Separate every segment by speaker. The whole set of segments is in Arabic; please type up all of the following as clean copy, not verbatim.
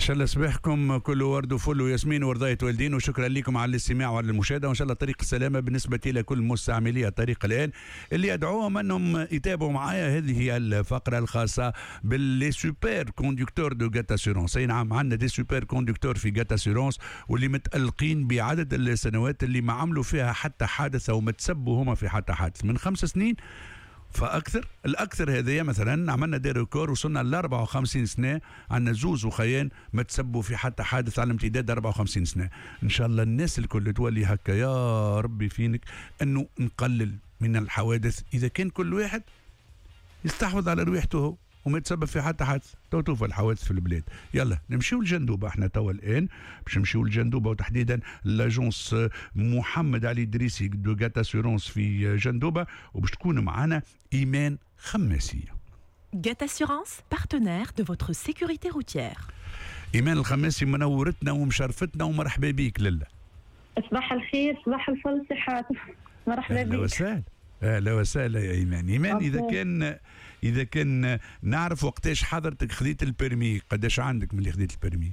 Speaker 1: شاء الله صباحكم كله ورد وفل وياسمين ورضاية والدين، وشكرا لكم على الاستماع وعلى المشاهدة، وإن شاء الله طريق السلامة بالنسبة لكل مستعملي الطريق الآن اللي أدعوهم أنهم يتابعوا معايا. هذه هي الفقرة الخاصة باللي سوبر كوندكتور دو جات اسيرونس. أي نعم، عندنا دي سوبر كوندكتور في جات اسيرونس واللي متألقين بعدد السنوات اللي ما عملوا فيها حتى حادث أو ما تسبوا هما في حتى حادث من 5 سنين فاكثر. الاكثر هذايا مثلا عملنا دي ريكور وصلنا ل 54 سنه، عندنا زوز وخيان ما تسبوا في حتى حادث على امتداد 54 سنه. ان شاء الله الناس الكل تولي هكا يا ربي فينك، انه نقلل من الحوادث اذا كان كل واحد يستحوذ على رواحته وما يتسبب في حتى حادث. توقف الحوادث في البلاد. يلا نمشيو لجندوبه احنا توا الان، باش نمشيو لجندوبه وتحديدا لاجونس محمد علي الدريسي دو جات اسيرونس في جندوبه، وباش تكون معنا ايمان خماسيه.
Speaker 2: جات اسيرونس بارتنير دو فوتر سيكوريتي روتيير.
Speaker 1: ايمان الخماسي منورتنا ومشرفتنا ومرحبا بيك. لله
Speaker 3: صباح الخير، صباح الفل، صحات، مرحبا بك.
Speaker 1: اهلا وسهلا. اهلا وسهلا يا ايمان. ايمان اذا كان نعرف وقتاش حضرتك خذيت البرمي، قداش عندك من اللي خذيت البرمي؟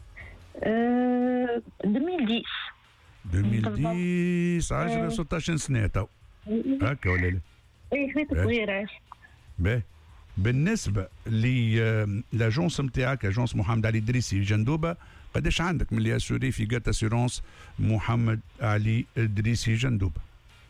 Speaker 1: 2010 10 16 سنه تو هكا ولا لا؟
Speaker 3: اي خذيت صغيره.
Speaker 1: باهي. بالنسبه لاجونس نتاعك اجونس محمد علي الدريسي جندوبه، قداش عندك من اللي اسوري في جات اسيرونس محمد علي الدريسي جندوبه؟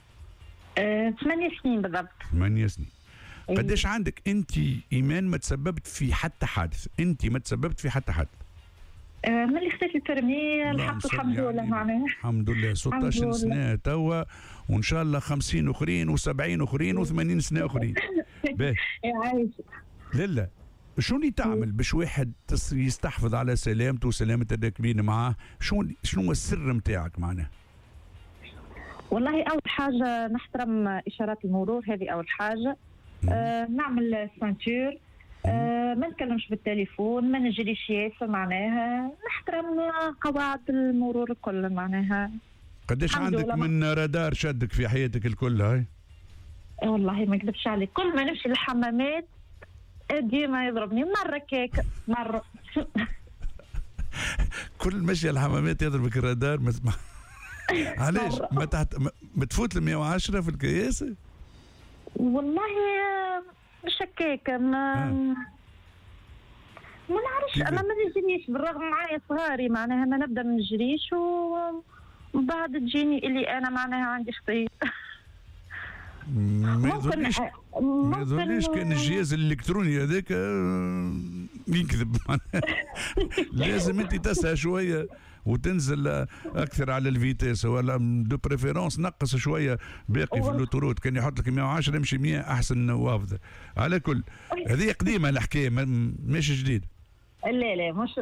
Speaker 3: 8 سنين بالضبط.
Speaker 1: 8 سنين. قداش عندك انت ايمان ما تسببت في حتى حادث؟ انت ما تسببت في حتى حادث؟
Speaker 3: من اللي خذيت البرمي الحمد لله معناها.
Speaker 1: الحمد لله 16 سنه توا، وان شاء الله 50 اخرين و70 اخرين و80 سنه اخرين. باهي.
Speaker 3: يعيش.
Speaker 1: لا شو اللي تعمل باش واحد يستحفظ على سلامته وسلامه الراكبين معاه؟ شنو السر نتاعك معناه؟
Speaker 3: والله أول حاجة نحترم إشارات المرور، هذه أول حاجة. نعمل سانتور، ما نتكلمش بالتليفون، ما نجريش ياسر، معناها نحترم قواعد المرور الكل معناها.
Speaker 1: قداش عندك من رادار شدك في حياتك الكل هاي؟
Speaker 3: والله ما نكذبش عليك، كل ما نمشي للحمامات ديما يضربني، مرة كيك مرة.
Speaker 1: كل مشي الحمامات يضربك الرادار. علاش ما تفوت ال 110 في الكياسه؟ والله
Speaker 3: مش هكاك، ما نعرفش. انا ما نجريش بالرغم معايا صغاري، معناها ما نبدا ما نجريش ومن بعد تجيني اللي انا معناها عندي خطيط.
Speaker 1: ما يظهرليش كان الجهاز الالكتروني هذاك يكذب. لازم انت تسعى شويه وتنزل اكثر على الفيتاس، ولا دو بريفيرونس نقص شويه باقي في الاوتورود. كان يحط لك 110 امشي 100 احسن وافضل. على كل هذه قديمه الحكايه مش جديده.
Speaker 3: لا مش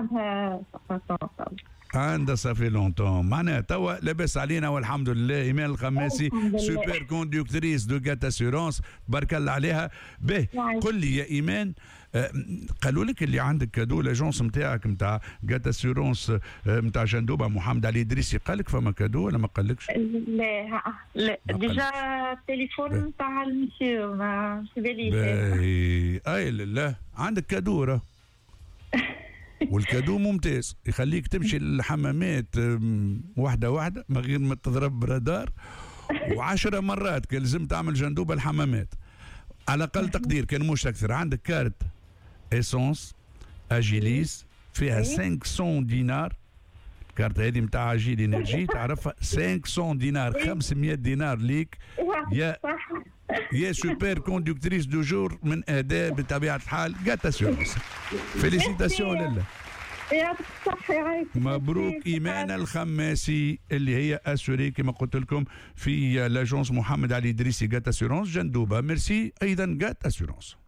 Speaker 1: عندها صافي لونتون معناها توا لاباس علينا والحمد لله. ايمان الخماسي سوبر كوندكتريس دو جات اسيرونس، بارك الله عليها. باهي قل لي يا ايمان، قالوا لك اللي عندك كادو لاجونس نتاعك نتاع جات اسيرونس نتاع جندوبه محمد علي الدريسي، قال لك فما كادو ولا ما قالكش؟
Speaker 3: لا ديجا التليفون نتاع المسيو ما في باليش.
Speaker 1: باهي اي لا عندك كادو راه والكادو ممتاز، يخليك تمشي للحمامات واحدة من غير ما تضرب برادار، و10 مرات كان لازم تعمل جندوبة الحمامات على أقل تقدير، كان مش أكثر. عندك كارت إيسونس أجيليس فيها 500 دينار، الكارت هذه نتاع أجيل إنرجي تعرفها، 500 دينار 500 دينار ليك يا سوبر كوندكتريس دو جور من أداء بطبيعة الحال جات اسيرونس. فيليسيتاسيون لله.
Speaker 3: يعطيك الصحة يا عايش.
Speaker 1: مبروك إيمان الخماسي اللي هي أسوري كما قلت لكم في لاجونس محمد علي الدريسي جات اسيرونس جندوبة. ميرسي أيضا جات اسيرونس.